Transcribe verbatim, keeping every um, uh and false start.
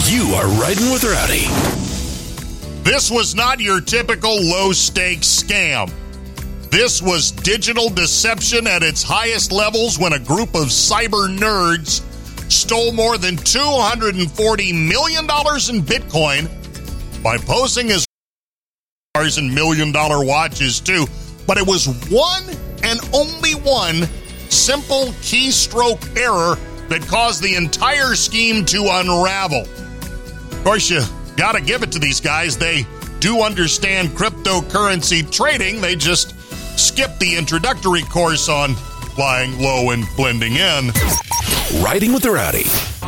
You are riding with Rowdy. This was not your typical low-stakes scam. This was digital deception at its highest levels when a group of cyber nerds stole more than two hundred forty million dollars in Bitcoin by posing as and million-dollar watches, too. But it was one and only one simple keystroke error that caused the entire scheme to unravel. Of course, you got to give it to these guys. They do understand cryptocurrency trading. They just skipped the introductory course on flying low and blending in. Riding with the Rowdy.